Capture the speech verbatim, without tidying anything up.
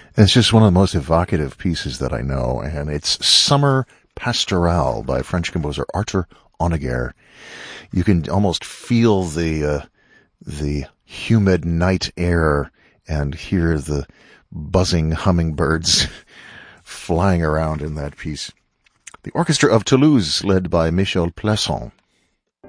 It's just one of the most evocative pieces that I know, and it's Summer Pastorale by French composer Arthur Honegger. You can almost feel the uh, the humid night air and hear the buzzing hummingbirds flying around in that piece. The Orchestra of Toulouse, led by Michel Plasson.